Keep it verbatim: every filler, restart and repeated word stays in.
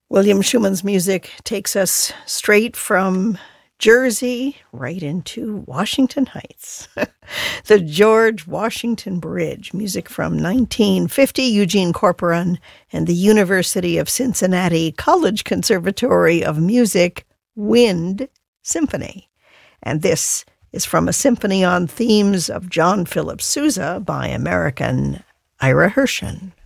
William Schumann's music takes us straight from Jersey right into Washington Heights. The George Washington Bridge, music from nineteen fifty, Eugene Corporon and the University of Cincinnati College Conservatory of Music Wind Symphony. And this is from a symphony on themes of John Philip Sousa by American Ira Hershen.